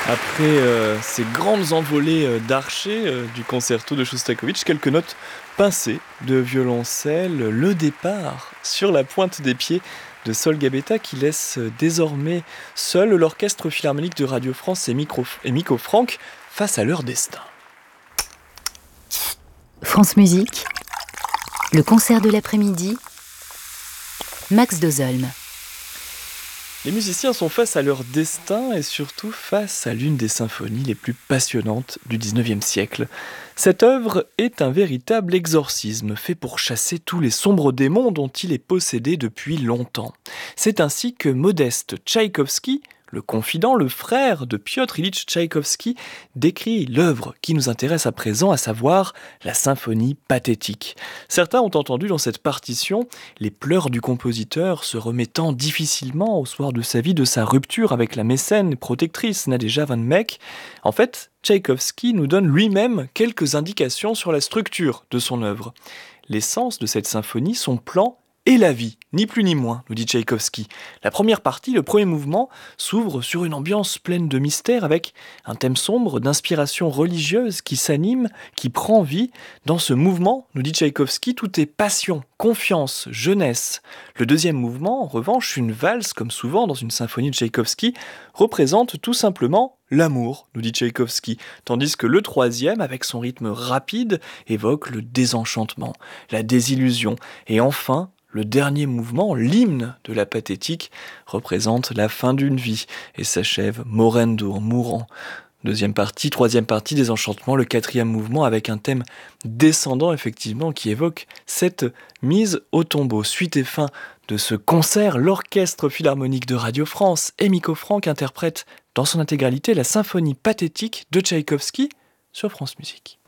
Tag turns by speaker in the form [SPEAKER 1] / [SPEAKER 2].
[SPEAKER 1] Après ces grandes envolées d'archers du concerto de Shostakovich, quelques notes pincées de violoncelle, le départ sur la pointe des pieds de Sol Gabetta qui laisse désormais seul l'orchestre philharmonique de Radio France et Miko Franck face à leur destin.
[SPEAKER 2] France Musique, le concert de l'après-midi, Max Dozolm.
[SPEAKER 1] Les musiciens sont face à leur destin et surtout face à l'une des symphonies les plus passionnantes du XIXe siècle. Cette œuvre est un véritable exorcisme fait pour chasser tous les sombres démons dont il est possédé depuis longtemps. C'est ainsi que Modeste Tchaïkovski, le confident, le frère de Piotr Ilyich Tchaïkovski, décrit l'œuvre qui nous intéresse à présent, à savoir la symphonie pathétique. Certains ont entendu dans cette partition les pleurs du compositeur se remettant difficilement au soir de sa vie de sa rupture avec la mécène et protectrice Nadezhda van Meck. En fait, Tchaïkovski nous donne lui-même quelques indications sur la structure de son œuvre. L'essence de cette symphonie, son plan, et la vie, ni plus ni moins, nous dit Tchaïkovski. La première partie, le premier mouvement, s'ouvre sur une ambiance pleine de mystère avec un thème sombre d'inspiration religieuse qui s'anime, qui prend vie. Dans ce mouvement, nous dit Tchaïkovski, tout est passion, confiance, jeunesse. Le deuxième mouvement, en revanche, une valse, comme souvent dans une symphonie de Tchaïkovski, représente tout simplement l'amour, nous dit Tchaïkovski, tandis que le troisième, avec son rythme rapide, évoque le désenchantement, la désillusion, et enfin, le dernier mouvement, l'hymne de la pathétique, représente la fin d'une vie et s'achève morendo, en mourant. Deuxième partie, troisième partie, désenchantement, le quatrième mouvement avec un thème descendant effectivement qui évoque cette mise au tombeau. Suite et fin de ce concert, l'Orchestre Philharmonique de Radio France et Miko Franck interprètent dans son intégralité la symphonie pathétique de Tchaïkovski sur France Musique.